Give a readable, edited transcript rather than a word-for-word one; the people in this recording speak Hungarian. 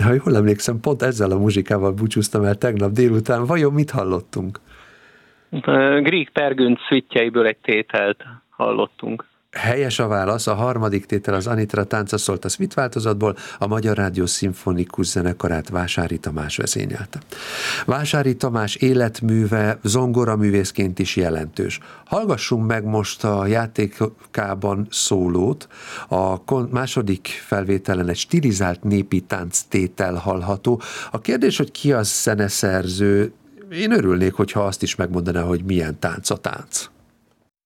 Ha jól emlékszem, pont ezzel a muzsikával búcsúztam el tegnap délután. Vajon mit hallottunk? Grieg Pergünd szüittjeiből egy tételt hallottunk. Helyes a válasz, a harmadik tétel az Anitra tánca szólt a Smith változatból, a Magyar Rádió Szimfonikus Zenekarát Vásári Tamás vezényelte. Vásári Tamás életműve zongoraművészként is jelentős. Hallgassunk meg most a játékában szólót, a második felvételen egy stilizált népi tánctétel hallható. A kérdés, hogy ki az zeneszerző, én örülnék, hogyha azt is megmondaná, hogy milyen tánc a tánc.